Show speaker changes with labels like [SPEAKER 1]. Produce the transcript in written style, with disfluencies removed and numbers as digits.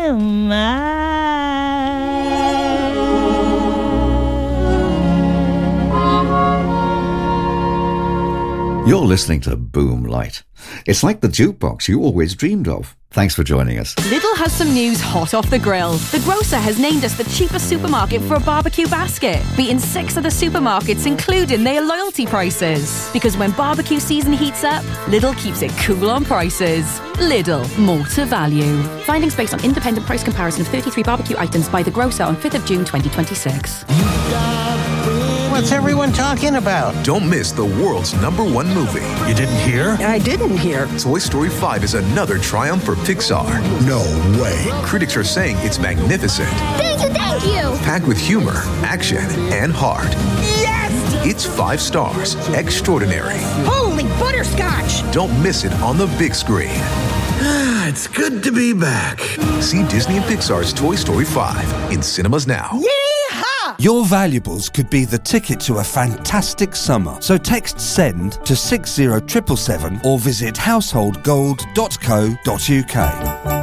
[SPEAKER 1] You're listening to Boom Light. It's like the jukebox you always dreamed of. Thanks for joining us.
[SPEAKER 2] Lidl has some news hot off the grill. The grocer has named us the cheapest supermarket for a barbecue basket, beating 6 other supermarkets, including their loyalty prices. Because when barbecue season heats up, Lidl keeps it cool on prices. Lidl, more to value. Findings based on independent price comparison of 33 barbecue items by the grocer on 5th of June 2026.
[SPEAKER 3] What's everyone talking about?
[SPEAKER 4] Don't miss the world's #1 movie.
[SPEAKER 3] You didn't hear?
[SPEAKER 5] I didn't hear.
[SPEAKER 4] Toy Story 5 is another triumph for Pixar.
[SPEAKER 3] No way.
[SPEAKER 4] Critics are saying it's magnificent.
[SPEAKER 6] Thank you!
[SPEAKER 4] Packed with humor, action, and heart.
[SPEAKER 5] Yes!
[SPEAKER 4] It's 5 stars. Extraordinary.
[SPEAKER 5] Holy butterscotch!
[SPEAKER 4] Don't miss it on the big screen.
[SPEAKER 3] It's good to be back.
[SPEAKER 4] See Disney and Pixar's Toy Story 5 in cinemas now.
[SPEAKER 5] Yeehaw!
[SPEAKER 7] Your valuables could be the ticket to a fantastic summer. So text SEND to 60777 or visit householdgold.co.uk.